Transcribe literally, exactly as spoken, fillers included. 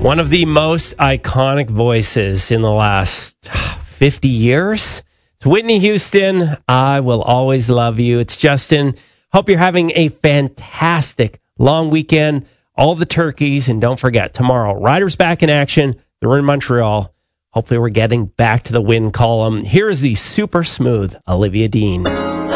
One of the most iconic voices in the last fifty years. It's Whitney Houston. I Will Always Love You. It's Justin. Hope you're having a fantastic long weekend. All the turkeys. And don't forget, tomorrow, Riders back in action. They're in Montreal. Hopefully we're getting back to the win column. Here is the super smooth Olivia Dean.